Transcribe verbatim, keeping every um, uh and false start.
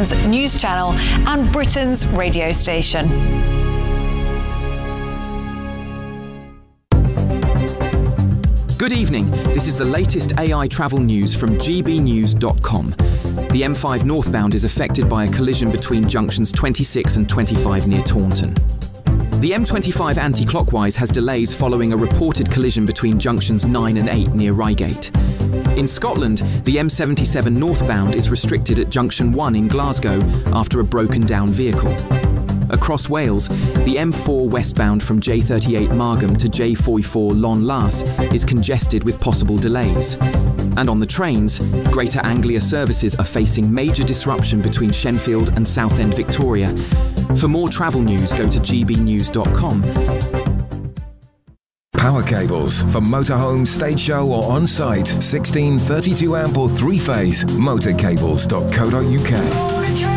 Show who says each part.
Speaker 1: Britain's news channel and Britain's radio station.
Speaker 2: Good evening. This is the latest A I travel news from g b news dot com. The M five northbound is affected by a collision between junctions twenty-six and twenty-five near Taunton. The M twenty-five anti-clockwise has delays following a reported collision between junctions nine and eight near Reigate. In Scotland, the M seventy-seven northbound is restricted at junction one in Glasgow after a broken down vehicle. Across Wales, the M four westbound from J thirty-eight Margam to J forty-four Lon Las is congested with possible delays. And on the trains, Greater Anglia services are facing major disruption between Shenfield and Southend Victoria. For more travel news, go to g b news dot com.
Speaker 3: Power cables for motorhome, stage show or on-site. sixteen, thirty-two amp or three-phase. motorcables dot co dot u k.